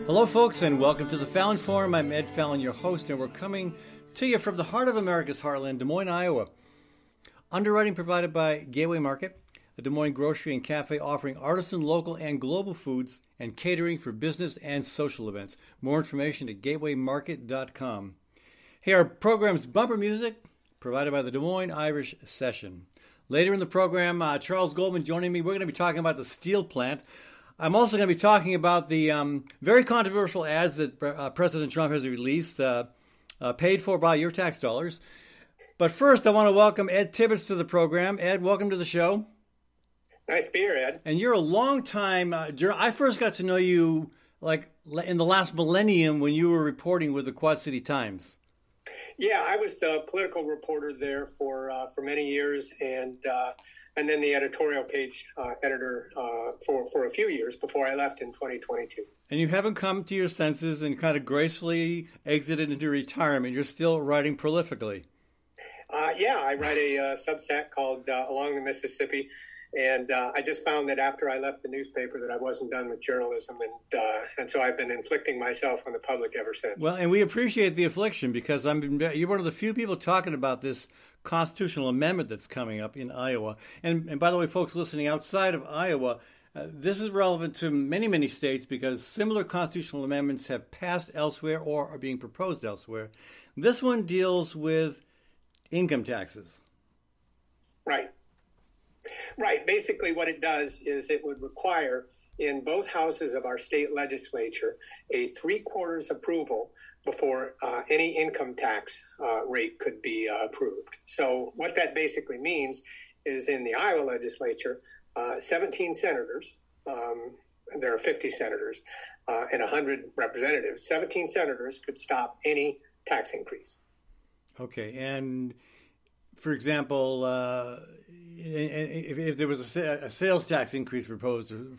Hello, folks, and welcome to the Fallon Forum. I'm Ed Fallon, your host, and we're coming to you from the heart of America's heartland, Des Moines, Iowa. Underwriting provided by Gateway Market, a Des Moines grocery and cafe offering artisan, local, and global foods and catering for business and social events. More information at gatewaymarket.com. Hey, our program's bumper music provided by the Des Moines Irish Session. Later in the program, Charles Goldman joining me. We're going to be talking about the steel plant. I'm also going to be talking about the very controversial ads that President Trump has released, paid for by your tax dollars. But first, I want to welcome Ed Tibbetts to the program. Ed, welcome to the show. Nice to be here, Ed. And you're a long-time I first got to know you like in the last millennium when you were reporting with the Quad City Times. Yeah, I was the political reporter there for many years, and then the editorial page editor for a few years before I left in 2022. And you haven't come to your senses and kind of gracefully exited into retirement. You're still writing prolifically. Yeah, I write a Substack called Along the Mississippi. And I just found that after I left the newspaper that I wasn't done with journalism, and so I've been inflicting myself on the public ever since. Well, and we appreciate the affliction because you're one of the few people talking about this constitutional amendment that's coming up in Iowa. And by the way, folks listening outside of Iowa, this is relevant to many, many states because similar constitutional amendments have passed elsewhere or are being proposed elsewhere. This one deals with income taxes. Right. Right. Basically, what it does is it would require in both houses of our state legislature a 3/4 approval before any income tax rate could be approved. So what that basically means is in the Iowa legislature, 17 senators, there are 50 senators and 100 representatives, 17 senators could stop any tax increase. Okay. And for example, if there was a sales tax increase proposed